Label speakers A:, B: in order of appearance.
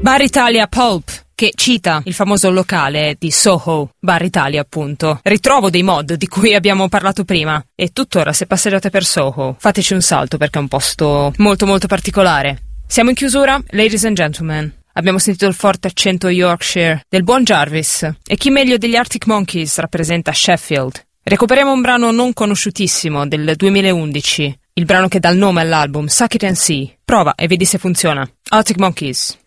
A: Bar Italia Pulp, che cita il famoso locale di Soho, Bar Italia appunto. Ritrovo dei mod di cui abbiamo parlato prima e tuttora se passeggiate per Soho fateci un salto perché è un posto molto molto particolare. Siamo in chiusura, ladies and gentlemen. Abbiamo sentito il forte accento Yorkshire del buon Jarvis e chi meglio degli Arctic Monkeys rappresenta Sheffield. Recuperiamo un brano non conosciutissimo del 2011, il brano che dà il nome all'album Suck It and See. Prova e vedi se funziona. Arctic Monkeys.